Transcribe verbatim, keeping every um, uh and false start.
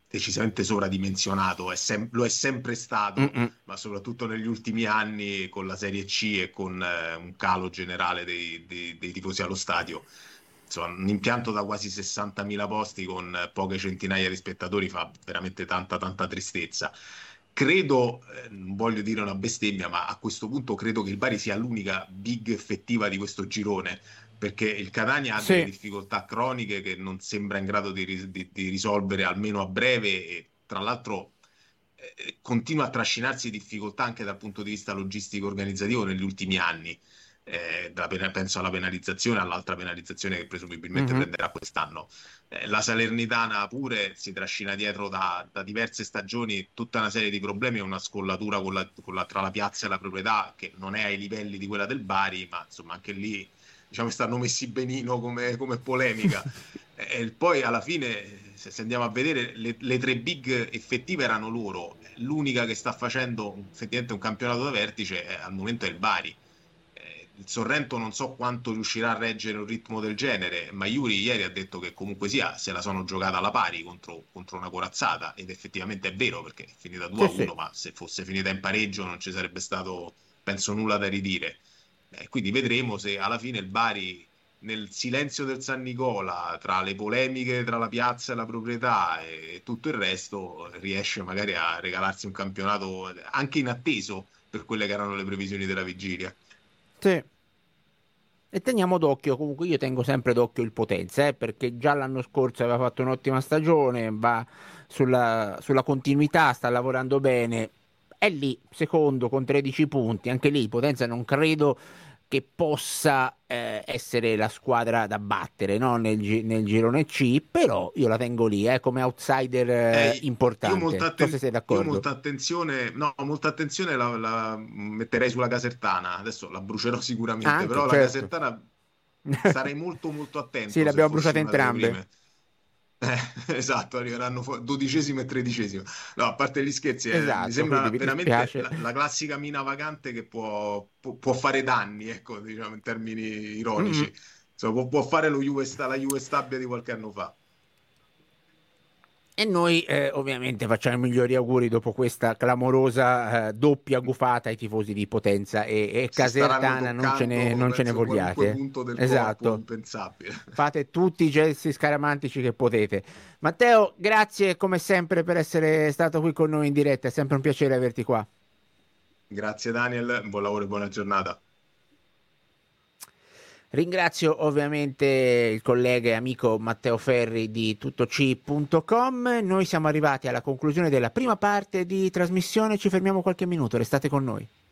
decisamente sovradimensionato, è sem- lo è sempre stato, Mm-mm. ma soprattutto negli ultimi anni con la Serie C e con eh, un calo generale dei, dei- dei tifosi allo stadio. Insomma, un impianto da quasi sessantamila posti con eh, poche centinaia di spettatori fa veramente tanta, tanta tristezza. Credo, eh, non voglio dire una bestemmia, ma a questo punto credo che il Bari sia l'unica big effettiva di questo girone, perché il Catania ha delle Sì, difficoltà croniche che non sembra in grado di, ris- di- di risolvere almeno a breve e tra l'altro eh, continua a trascinarsi difficoltà anche dal punto di vista logistico organizzativo negli ultimi anni. Eh, da pena- penso alla penalizzazione, all'altra penalizzazione che presumibilmente mhm. prenderà quest'anno. Eh, la Salernitana pure si trascina dietro da, da diverse stagioni tutta una serie di problemi e una scollatura con la- con la- tra la piazza e la proprietà che non è ai livelli di quella del Bari, ma insomma anche lì diciamo che stanno messi benino come, come polemica. E poi alla fine, se se andiamo a vedere, le, le tre big effettive erano loro. L'unica che sta facendo effettivamente un campionato da vertice è, al momento è il Bari. Eh, il Sorrento non so quanto riuscirà a reggere un ritmo del genere, ma Iuri ieri ha detto che comunque sia se la sono giocata alla pari contro, contro una corazzata ed effettivamente è vero perché è finita due Sì, a sì. uno, ma se fosse finita in pareggio non ci sarebbe stato, penso, nulla da ridire. Eh, quindi vedremo se alla fine il Bari nel silenzio del San Nicola, tra le polemiche tra la piazza e la proprietà e tutto il resto, riesce magari a regalarsi un campionato anche inatteso per quelle che erano le previsioni della vigilia. Sì. E teniamo d'occhio, comunque io tengo sempre d'occhio il Potenza, eh, perché già l'anno scorso aveva fatto un'ottima stagione, va sulla, sulla continuità, sta lavorando bene, è lì, secondo con tredici punti, anche lì Potenza non credo che possa eh, essere la squadra da battere, no? Nel, gi- nel girone C, però io la tengo lì, eh, come outsider eh, Eh, io importante, molta, non so se atten- sei io d'accordo. molta attenzione, no, molta attenzione la, la metterei sulla Casertana, adesso la brucerò sicuramente, Anche, però la certo. Casertana starei molto molto Sì, attento le se abbiamo fossi bruciate una delle entrambe. prime. Eh, esatto, arriveranno fu- dodicesimo e tredicesimo. No, a parte gli scherzi, eh, mi Esatto, sembra quindi mi veramente dispiace. la, la classica mina vagante che può, può- può fare danni, ecco, diciamo in termini Mm-mm. ironici. Insomma, può, può fare lo Juve, sta- la Juve Stabia di qualche anno fa. E noi eh, ovviamente facciamo i migliori auguri dopo questa clamorosa eh, doppia gufata ai tifosi di Potenza e, e Si staranno Casertana, non ce ne, toccando, non ce ne penso, qualunque vogliate. punto del corpo Esatto, impensabile. fate tutti i gesti scaramantici che potete. Matteo, grazie come sempre per essere stato qui con noi in diretta, è sempre un piacere averti qua. Grazie Daniel, buon lavoro e buona giornata. Ringrazio ovviamente il collega e amico Matteo Ferri di tuttoc punto com. Noi siamo arrivati alla conclusione della prima parte di trasmissione, ci fermiamo qualche minuto, restate con noi.